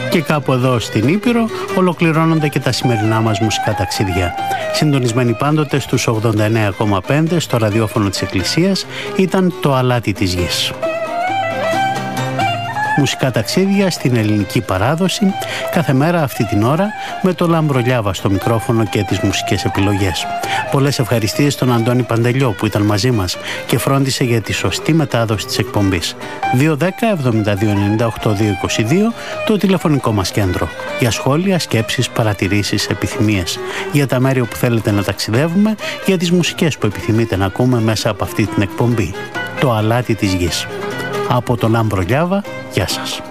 Και κάπου εδώ στην Ήπειρο ολοκληρώνονται και τα σημερινά μας μουσικά ταξίδια. Συντονισμένοι πάντοτε στους 89,5 στο ραδιόφωνο της Εκκλησίας ήταν το αλάτι της γης. Μουσικά ταξίδια στην ελληνική παράδοση, κάθε μέρα αυτή την ώρα, με το Λάμπρο Λιάβα στο μικρόφωνο και τις μουσικές επιλογές. Πολλές ευχαριστίες στον Αντώνη Παντελιό που ήταν μαζί μας και φρόντισε για τη σωστή μετάδοση της εκπομπής. 210-72-98-222 το τηλεφωνικό μας κέντρο. Για σχόλια, σκέψεις, παρατηρήσεις, επιθυμίες. Για τα μέρη όπου θέλετε να ταξιδεύουμε, για τις μουσικές που επιθυμείτε να ακούμε μέσα από αυτή την εκπομπή. Το αλάτι της γης. Από το Λάμπρο Λιάβα, γεια σας.